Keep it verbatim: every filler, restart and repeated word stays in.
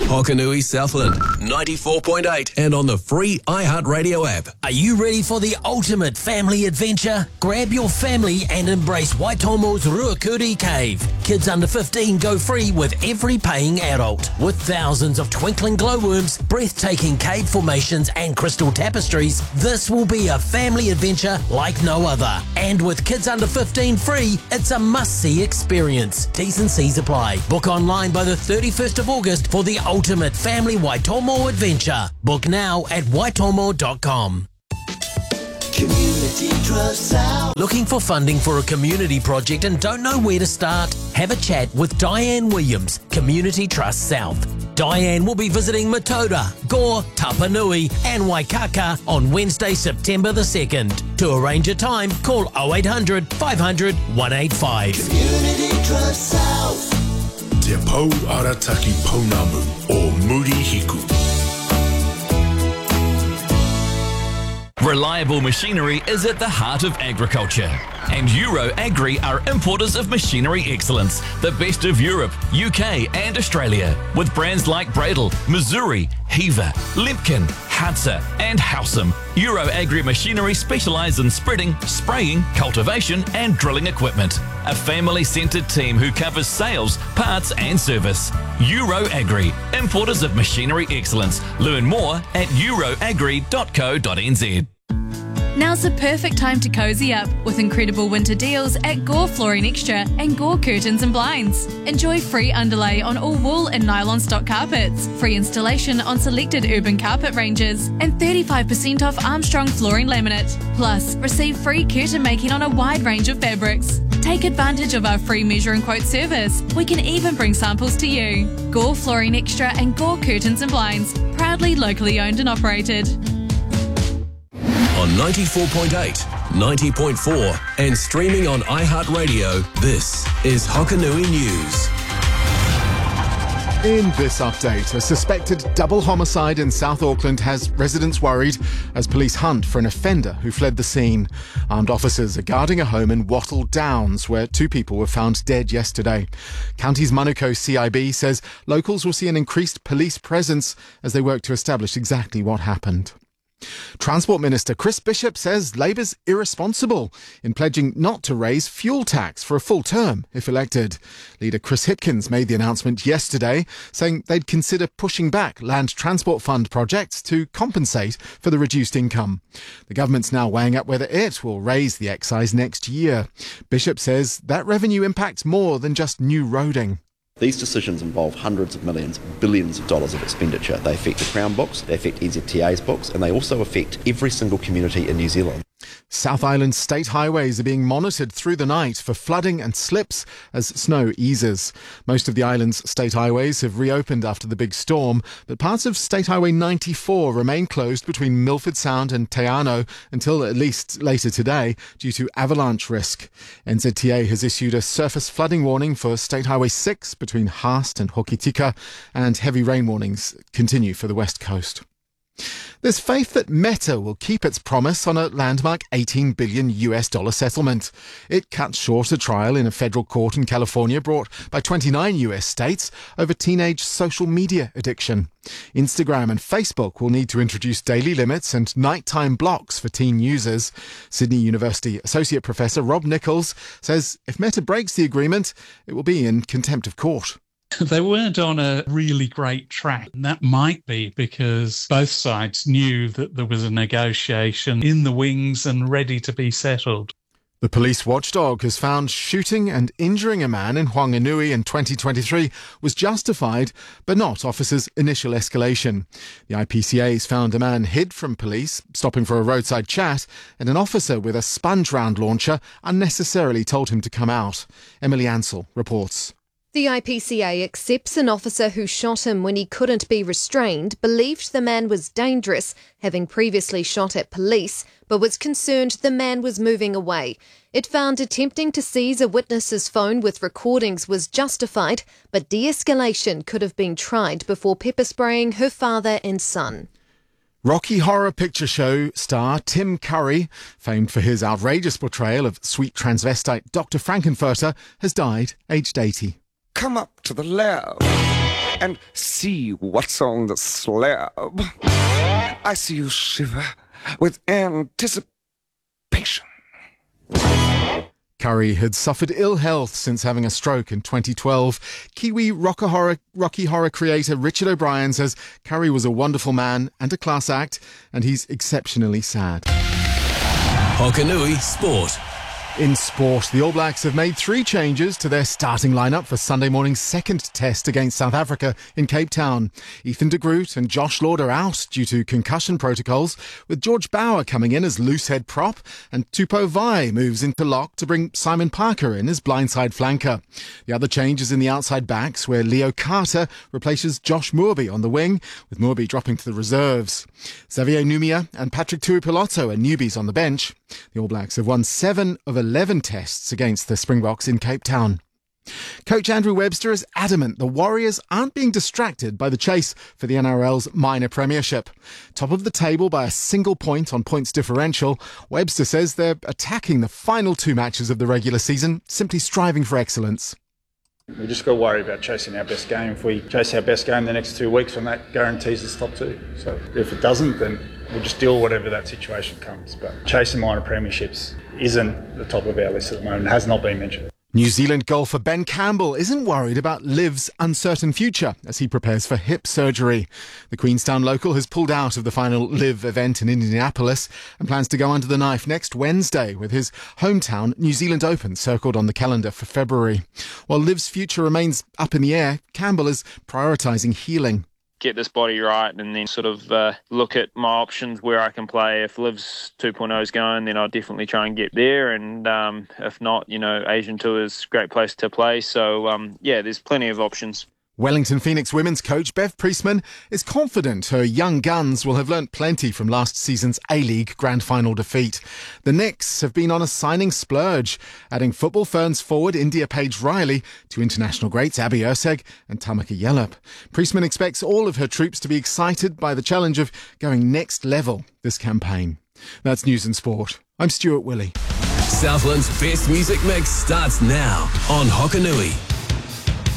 Hokanui Southland, ninety-four point eight, and on the free iHeartRadio app. Are you ready for the ultimate family adventure? Grab your family and embrace Waitomo's Ruakuri Cave. Kids under fifteen go free with every paying adult. With thousands of twinkling glowworms, breathtaking cave formations and crystal tapestries, this will be a family adventure like no other. And with kids under fifteen free, it's a must-see experience. T's and C's apply. Book online by the thirty-first of August for the ultimate family Waitomo adventure. Book now at waitomo dot com. Community Trust South. Looking for funding for a community project and don't know where to start? Have a chat with Diane Williams, Community Trust South. Diane will be visiting Matoda, Gore, Tapanui and Waikaka on Wednesday, September the second. To arrange a time, call oh eight hundred, five hundred, one eight five. Community Trust South. Te Pou Arataki Pounamu o Muri Hiku. Reliable machinery is at the heart of agriculture. And Euro Agri are importers of machinery excellence, the best of Europe, U K and Australia, with brands like Bradle, Missouri, Heaver, Limpkin, Hadza and Howsam. Euro Agri Machinery specialise in spreading, spraying, cultivation and drilling equipment. A family-centred team who covers sales, parts and service. Euro Agri, importers of machinery excellence. Learn more at euroagri dot co dot n z. Now's the perfect time to cozy up with incredible winter deals at Gore Flooring Extra and Gore Curtains and Blinds. Enjoy free underlay on all wool and nylon stock carpets, free installation on selected urban carpet ranges, and thirty-five percent off Armstrong flooring laminate. Plus, receive free curtain making on a wide range of fabrics. Take advantage of our free measure and quote service. We can even bring samples to you. Gore Flooring Extra and Gore Curtains and Blinds, proudly locally owned and operated. On ninety-four point eight, ninety point four, and streaming on iHeartRadio, this is Hokanui News. In this update, a suspected double homicide in South Auckland has residents worried as police hunt for an offender who fled the scene. Armed officers are guarding a home in Wattle Downs where two people were found dead yesterday. County's Manukau C I B says locals will see an increased police presence as they work to establish exactly what happened. Transport Minister Chris Bishop says Labour's irresponsible in pledging not to raise fuel tax for a full term if elected. Leader Chris Hipkins made the announcement yesterday, saying they'd consider pushing back Land Transport Fund projects to compensate for the reduced income. The government's now weighing up whether it will raise the excise next year. Bishop says that revenue impacts more than just new roading. These decisions involve hundreds of millions, billions of dollars of expenditure. They affect the Crown books, they affect N Z T A's books, and they also affect every single community in New Zealand. South Island state highways are being monitored through the night for flooding and slips as snow eases. Most of the island's state highways have reopened after the big storm, but parts of State Highway ninety-four remain closed between Milford Sound and Te Anau until at least later today due to avalanche risk. N Z T A has issued a surface flooding warning for State Highway six between Haast and Hokitika, and heavy rain warnings continue for the west coast. There's faith that Meta will keep its promise on a landmark eighteen billion US dollar settlement. It cuts short a trial in a federal court in California brought by twenty-nine U S states over teenage social media addiction. Instagram and Facebook will need to introduce daily limits and nighttime blocks for teen users. Sydney University Associate Professor Rob Nichols says if Meta breaks the agreement, it will be in contempt of court. They weren't on a really great track. And that might be because both sides knew that there was a negotiation in the wings and ready to be settled. The police watchdog has found shooting and injuring a man in Whanganui in twenty twenty-three was justified, but not officers' initial escalation. The I P C A's found a man hid from police, stopping for a roadside chat, and an officer with a sponge round launcher unnecessarily told him to come out. Emily Ansell reports. The I P C A accepts an officer who shot him when he couldn't be restrained believed the man was dangerous, having previously shot at police, but was concerned the man was moving away. It found attempting to seize a witness's phone with recordings was justified, but de-escalation could have been tried before pepper spraying her father and son. Rocky Horror Picture Show star Tim Curry, famed for his outrageous portrayal of sweet transvestite Doctor Frankenfurter, has died aged eighty. Come up to the lab. and see what's on the slab. I see you shiver with anticipation. Curry had suffered ill health since having a stroke in twenty twelve. Kiwi Rocky Horror, Rocky Horror creator Richard O'Brien says Curry was a wonderful man and a class act, and he's exceptionally sad. Hokanui Sport. In sport, the All Blacks have made three changes to their starting lineup for Sunday morning's second test against South Africa in Cape Town. Ethan de Groot and Josh Lord are out due to concussion protocols, with George Bauer coming in as loosehead prop, and Tupou Vai moves into lock to bring Simon Parker in as blindside flanker. The other change is in the outside backs, where Leo Carter replaces Josh Moorby on the wing, with Moorby dropping to the reserves. Xavier Numia and Patrick Tuipulotu are newbies on the bench. The All Blacks have won seven of eleven tests against the Springboks in Cape Town. Coach Andrew Webster is adamant the Warriors aren't being distracted by the chase for the N R L's minor premiership. Top of the table by a single point on points differential, Webster says they're attacking the final two matches of the regular season, simply striving for excellence. We just got to worry about chasing our best game. If we chase our best game the next two weeks, then that guarantees us top two. So if it doesn't, then we'll just deal with whatever that situation comes. But chasing minor premierships isn't the top of our list at the moment. It has not been mentioned. New Zealand golfer Ben Campbell isn't worried about Liv's uncertain future as he prepares for hip surgery. The Queenstown local has pulled out of the final Liv event in Indianapolis and plans to go under the knife next Wednesday with his hometown New Zealand Open circled on the calendar for February. While Liv's future remains up in the air, Campbell is prioritising healing. Get this body right and then sort of uh, look at my options where I can play. If Liv's two point oh is going, then I'll definitely try and get there. And um, if not, you know, Asian Tour is a great place to play. So, um, yeah, there's plenty of options. Wellington Phoenix women's coach Bev Priestman is confident her young guns will have learnt plenty from last season's A-League Grand Final defeat. The Knicks have been on a signing splurge, adding Football Ferns forward India Page Riley to international greats Abby Erceg and Tamika Yallop. Priestman expects all of her troops to be excited by the challenge of going next level this campaign. That's News and Sport. I'm Stuart Willey. Southland's best music mix starts now on Hokanui.